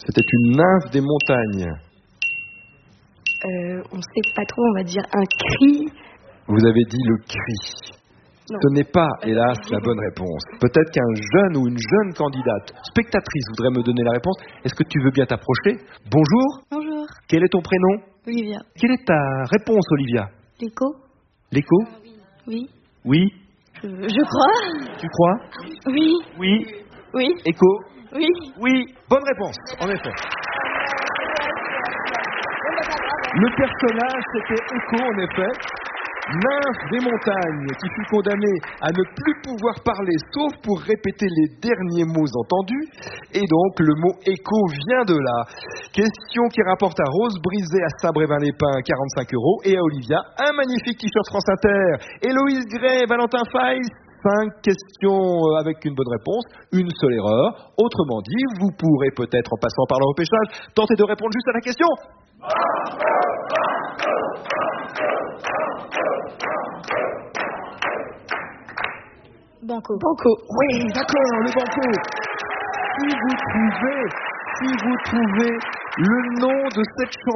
C'était une nymphe des montagnes. On sait pas trop, on va dire un cri. Vous avez dit le cri. Non. Ce n'est pas, hélas, la bonne réponse. Peut-être qu'un jeune ou une jeune candidate, spectatrice, voudrait me donner la réponse. Est-ce que tu veux bien t'approcher? Bonjour. Bonjour. Quel est ton prénom? Olivia. Quelle est ta réponse, Olivia? L'écho? L'écho? Oui. Oui. Je crois. Tu crois? Oui. Oui. Oui. Écho? Oui. Oui. Bonne réponse, en effet. Le personnage, c'était Écho, en effet. Nymphe des montagnes, qui fut condamnée à ne plus pouvoir parler, sauf pour répéter les derniers mots entendus. Et donc, le mot écho vient de là. Question qui rapporte à Rose Brisé, à Saint-Brévin-les-Pins, 45 €, et à Olivia, un magnifique t-shirt France Inter. Héloïse Gray, Valentin Fay, 5 questions avec une bonne réponse, une seule erreur. Autrement dit, vous pourrez peut-être, en passant par le repêchage, tenter de répondre juste à la question. Banco. Oui, d'accord, le banco. Si vous trouvez le nom de cette chanson,